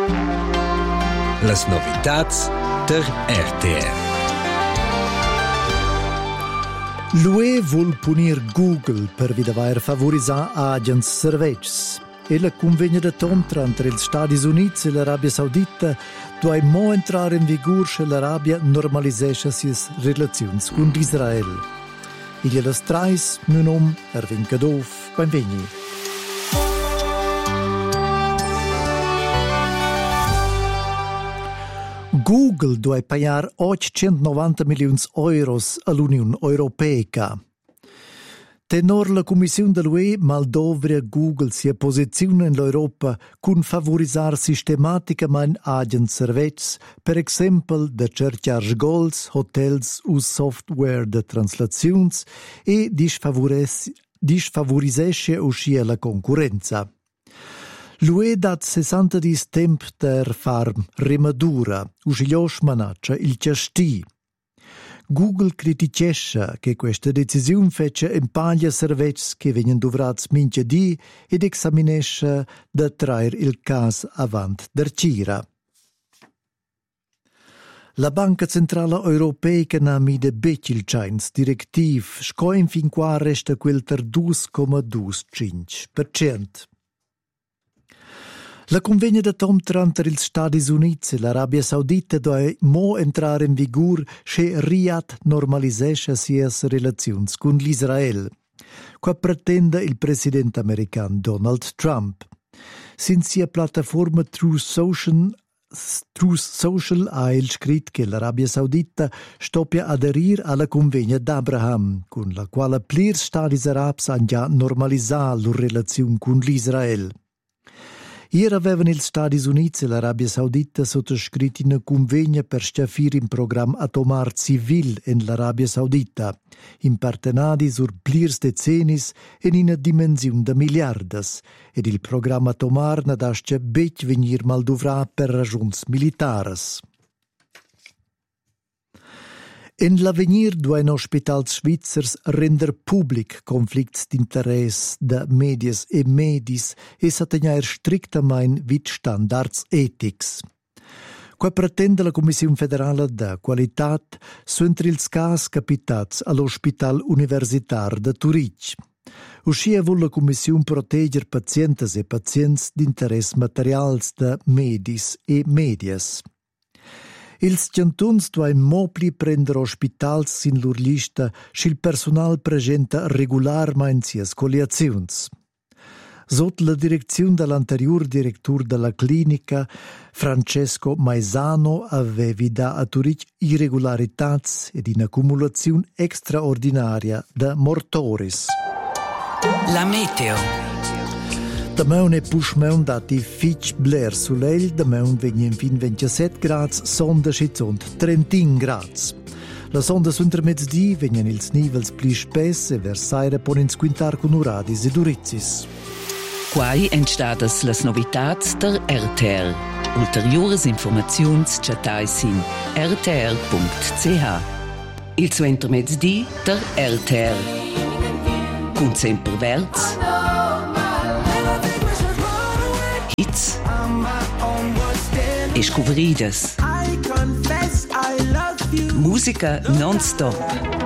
Las novitats der RTR. L'UE vuol punir Google per vidavair favorisar agents serveis. E la convegna de Tontra entre gli Stati Uniti e l'Arabia Saudita deve mo entrare in vigore se l'Arabia normalisesce le relazioni con Israele. E gli trais non Ervincadov, benveni. Google deve pagare 890 milioni euro all'Unione Europea. Tenor la Commissione dell'UE maldovria Google sia posizione in Europa con favorizzare sistematicamente agenti servizi, per esempio da cercare goals, hotels o software de translazioni e disfavorisce uscire la concorrenza. L'UE dat 60 di tempo per far rimadura, usciglios manaccia il cesti. Google criticesce che questa decisione fece impaglia servizi che vengono dovrats minchedì ed examinesce da traer il caso avant der Cira. La Banca Centrale Europea ha mide il chains direttiv, scoin fin qua resta quel ter 2,25%. La convegna de Tontra entre gli Stati Uniti e l'Arabia Saudita deve mo entrare in vigore se Riyadh normalisesce le relazioni con l'Israele, qua pretende il presidente americano Donald Trump. Since la piattaforma Truth Social ha il scritto che l'Arabia Saudita stoppia aderir alla convegna d'Abraham, con la quale plur Stati arabi hanno già normalizzato le relazioni con l'Israele. Ieri avevano gli Stati Uniti e l'Arabia Saudita sottoscritto una convegna per stabilire un programma atomar civil in l'Arabia Saudita, in partenari sur plirs decennis e in una dimensione da miliardas, ed il programma atomar ne dasce bec venir maldovra per ragioni militares. In l'avenir duen ospitals svizzers render public conflicts d'interesse da medias e medis e s'attegnair strictament vid standards etics. Qua pretende la Commissione federale da qualitat sunt ils cas capitats all'Hospital Universitar de Zurich. Uscia vuol la Commissione protegger pazientes e pazients d'interesse materials da medis e medias. Ils cantons duein mopli prender ospitals in lur lista s'il personal presenta regolarmein sias coliaziuns. Sotto la direzione dell'anterior direttore della clinica, Francesco Maisano, avevi da a Zurich irregolaritats ed in accumulazione straordinaria da mortoris. La meteo. Dameun e puschmeun dati fitch bler sull'egl, dameun vegnin fin 27 grads, sonda schizont 30 grads. La sonda sunter mezzdi vegnan ils nivels pli spess e versaire ponins quintar con uradis ed urizzis. Quai entstadas las novitats der RTR. Ulteriores informaziuns chatais in rtr.ch. Il suenter mezzdi der RTR. Cun sempre verz. Hits e scobridas. Musica non-stop.